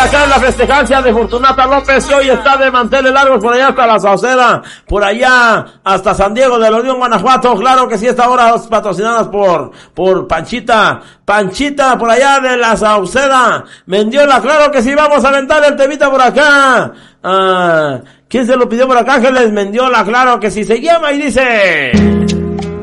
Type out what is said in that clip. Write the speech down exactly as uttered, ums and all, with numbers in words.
acá en la festejancia de Fortunata López, que hoy está de manteles largos por allá hasta la Sauceda, por allá hasta San Diego de la Unión, Guanajuato. Claro que sí, esta hora patrocinadas por, por Panchita, Panchita por allá de la Sauceda, Mendiola. Claro que sí, vamos a aventar el temita por acá. Ah, ¿quién se lo pidió por acá? Ángeles Mendiola, claro que sí, se llama y dice...